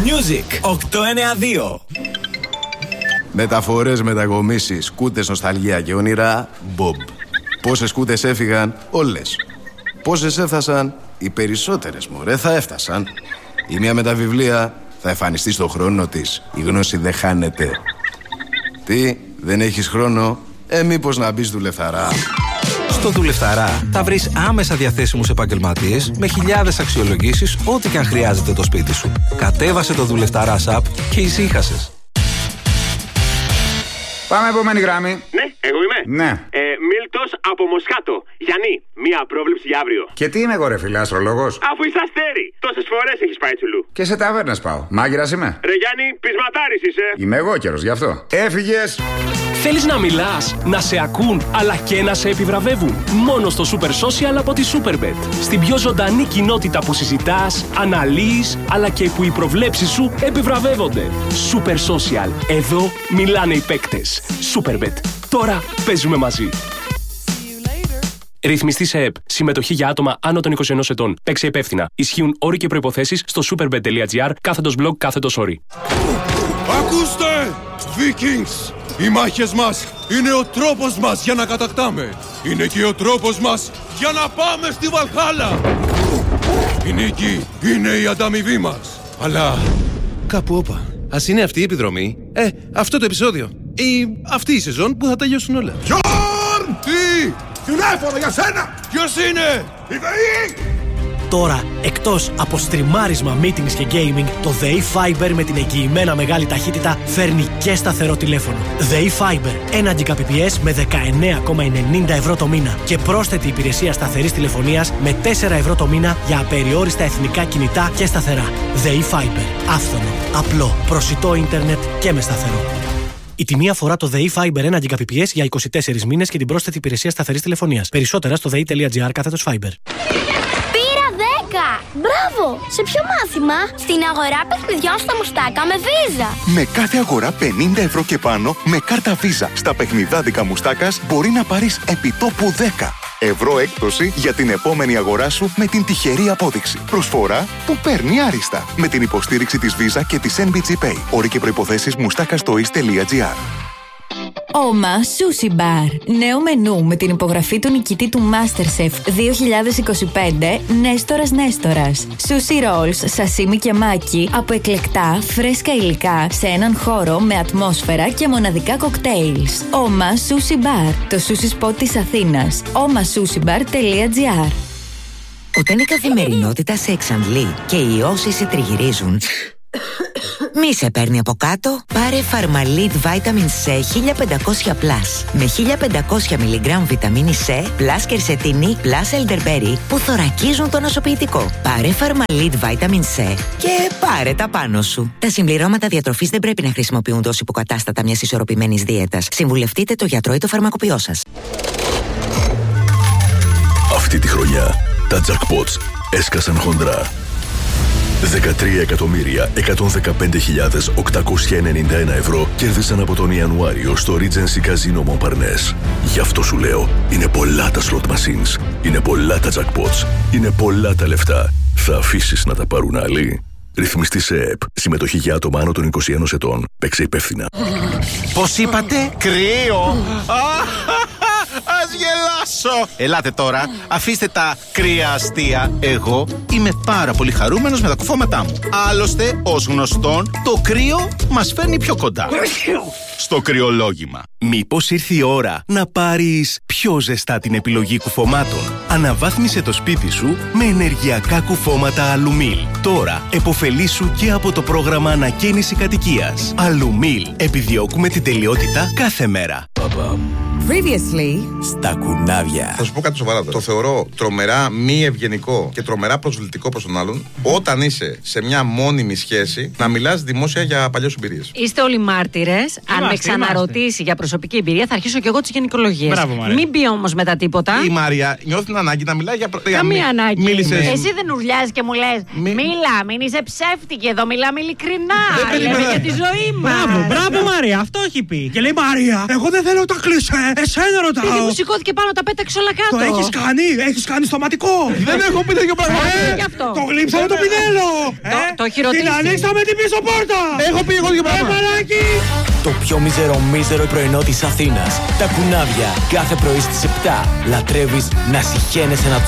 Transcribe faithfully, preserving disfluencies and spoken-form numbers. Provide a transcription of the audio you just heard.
Music οκτακόσια ενενήντα δύο. Μεταφορές, μετακομίσεις, σκούτες, νοσταλγία και όνειρα. Bob. Πόσες σκούτες έφυγαν? Όλες. Πόσες έφτασαν? Οι περισσότερες, μωρέ, θα έφτασαν. Η μία με τα βιβλία θα εμφανιστεί στον χρόνο της. Η γνώση δεν χάνεται. Τι, δεν έχεις χρόνο? Ε, μήπως να μπεις δουλευταρά. Στο Δουλευταρά θα βρεις άμεσα διαθέσιμους επαγγελματίες με χιλιάδες αξιολογήσεις, ό,τι και αν χρειάζεται το σπίτι σου. Κατέβασε το Δουλευταρά app και ησύχασες. Πάμε επόμενη γράμμη. Ναι, εγώ είμαι. Ναι. Ε, Μίλτος από Μοσχάτο. Γιάννη, μία πρόβλεψη για αύριο. Και τι είμαι εγώ, ρε φίλε, αστρολόγος? Αφού είσαι αστέρι, τόσες φορές έχεις πάει τσουλού. Και σε ταβέρνες πάω. Μάγειρας είμαι. Ρε Γιάννη, πεισματάρης είσαι. Είμαι εγώ καιρος, γι' αυτό. Έφυγες. Θέλεις να μιλάς, να σε ακούν, αλλά και να σε επιβραβεύουν? Μόνο στο Super Social από τη Superbet. Στην πιο ζωντανή κοινότητα που συζητάς, αναλύεις, αλλά και που οι προβλέψεις σου επιβραβεύονται. Super Social. Εδώ μιλάνε οι παίκτες. Superbet. Τώρα παίζουμε μαζί. Ρυθμιστή σε ΕΠ. Συμμετοχή για άτομα άνω των είκοσι ενός ετών. Παίξε υπεύθυνα. Ισχύουν όροι και προϋποθέσεις στο superbet.gr κάθετος blog κάθετος όροι. Ακούστε! Vikings! Οι μάχες μας είναι ο τρόπος μας για να κατακτάμε. Είναι και ο τρόπος μας για να πάμε στη Βαλχάλα. Η νίκη είναι η ανταμοιβή μας. Αλλά κάπου όπα. Ας είναι αυτή η επιδρομή. Ε, αυτό το επεισόδιο. Ή αυτή η σεζόν που θα τελειώσουν όλα. Γιόρν! Τι! Τηλέφωνο για σένα! Ποιος είναι? Η ΔΕΗ! Τώρα, εκτός από στριμάρισμα, meetings και gaming, το ΔΕΗ Fiber με την εγγυημένα μεγάλη ταχύτητα φέρνει και σταθερό τηλέφωνο. ΔΕΗ Fiber, ένα Gbps με δεκαεννέα κόμμα ενενήντα ευρώ το μήνα και πρόσθετη υπηρεσία σταθερής τηλεφωνίας με τέσσερα ευρώ το μήνα για απεριόριστα εθνικά κινητά και σταθερά. ΔΕΗ Fiber, άφθονο, απλό, προσιτό ίντερνετ και με σταθερό. Η τιμή αφορά το ΔΕΗ Fiber ένα Gbps για είκοσι τέσσερις μήνες και την πρόσθετη υπηρεσία σταθερής τηλεφωνίας. Περισσότερα στο δεη.gr κάθετος Fiber. Μπράβο! Σε ποιο μάθημα? Στην αγορά παιχνιδιών στα Μουστάκα με Visa. Με κάθε αγορά πενήντα ευρώ και πάνω με κάρτα Visa στα παιχνιδάδικα Μουστάκας μπορεί να πάρεις επιτόπου δέκα ευρώ έκπτωση για την επόμενη αγορά σου με την τυχερή απόδειξη. Προσφορά που παίρνει άριστα με την υποστήριξη της Visa και της εν μπι τζι Pay. Όροι και προϋποθέσεις μουστάκας.gr. Oma Sushi Bar. Νέο μενού με την υπογραφή του νικητή του MasterChef δύο χιλιάδες είκοσι πέντε, Νέστορας Νέστορας. Sushi rolls, σασίμι και μάκι από εκλεκτά, φρέσκα υλικά σε έναν χώρο με ατμόσφαιρα και μοναδικά κοκτέιλς. Oma Sushi Bar. Το sushi spot της Αθήνας. oma sushi bar τελεία gr. Όταν η καθημερινότητα σε εξαντλεί και οι όσοι σε τριγυρίζουν, μη σε παίρνει από κάτω. Πάρε Φαρμαλίτ Vitamin C χίλια πεντακόσια πλας με χίλια πεντακόσια μιλιγκράμμ βιταμίνη C πλας κερσετίνη πλας ελντερμπέρι που θωρακίζουν το νοσοποιητικό. Πάρε Φαρμαλίτ Vitamin C και πάρε τα πάνω σου. Τα συμπληρώματα διατροφής δεν πρέπει να χρησιμοποιούνται ως υποκατάστατα μιας ισορροπημένης δίαιτας. Συμβουλευτείτε το γιατρό ή το φαρμακοποιό σας. Αυτή τη χρονιά τα jackpots έσκασαν χοντρά. δεκατρία εκατομμύρια εκατόν δεκαπέντε χιλιάδες οκτακόσια ενενήντα ένα ευρώ κέρδισαν από τον Ιανουάριο στο Regency Casino Montparnasse. Γι' αυτό σου λέω, είναι πολλά τα slot machines, είναι πολλά τα jackpots, είναι πολλά τα λεφτά. Θα αφήσεις να τα πάρουν άλλοι? Ρυθμιστή σε ΕΠ. Συμμετοχή για άτομα άνω των είκοσι ενός ετών. Παίξε υπεύθυνα. Πώς είπατε? Κρύο! Ας γελάσω! Ελάτε τώρα, αφήστε τα κρύα αστεία. Εγώ είμαι πάρα πολύ χαρούμενος με τα κουφώματά μου. Άλλωστε, ως γνωστόν, το κρύο μας φέρνει πιο κοντά στο κρυολόγημα. Μήπως ήρθε η ώρα να πάρεις πιο ζεστά την επιλογή κουφωμάτων? Αναβάθμισε το σπίτι σου με ενεργειακά κουφώματα Αλουμίλ. Τώρα επωφελήσου και από το πρόγραμμα ανακαίνιση κατοικίας. Αλουμίλ. Επιδιώκουμε την τελειότητα κάθε μέρα. Previously, στα κουνάβια. Θα σου πω κάτι σοβαρά. Το θεωρώ τρομερά μη ευγενικό και τρομερά προσβλητικό προς τον άλλον όταν είσαι σε μια μόνιμη σχέση να μιλάς δημόσια για παλιές εμπειρίες. Είστε όλοι μάρτυρες. Αν με ξαναρωτήσει για προσωπική εμπειρία, θα αρχίσω κι εγώ τις γενικολογίες. Μην πει όμως μετά τίποτα. Η Μάρια νιώθει την ανάγκη να μιλάει για. Καμία ανάγκη. Μίλησες... Εσύ δεν ουρλιάζεις και μου λες Μι... Μίλα, μην είσαι ψεύτικη εδώ, μιλάμε ειλικρινά. Λέμε για τη ζωή μας. Μπράβο, μπράβο Μάρια, αυτό έχει πει. Και λέει Μάρια, εγώ δεν θέλω τα κλισέ. Εσένα ρωτάω. Πήγε μου σηκώθηκε πάνω, τα πέταξε όλα κάτω. Το έχεις κάνει, έχεις κάνει στοματικό. Δεν έχω πει τέτοιο πράγμα. Το γλύψαμε το πινέλο. Το έχει ρωτήσει. Την ανοίξαμε την πίσω πόρτα. Έχω πει εγώ δύο πράγματα. Το πιο μίζερο μίζερο πρωινό της Αθήνας. Τα κουνάβια κάθε πρωί στις επτά. Λατρεύεις να συχαίνεσαι να τους